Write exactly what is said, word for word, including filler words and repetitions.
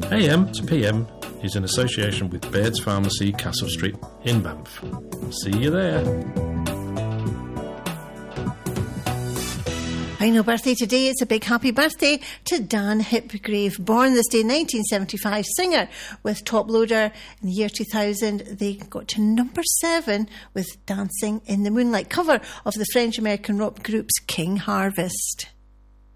A M to P M is in association with Baird's Pharmacy, Castle Street in Banff. See you there. Final birthday today. It's a big happy birthday to Dan Hipgrave, born this day nineteen seventy-five, singer with Top Loader. In the year two thousand, they got to number seven with Dancing in the Moonlight, cover of the French-American rock group's King Harvest.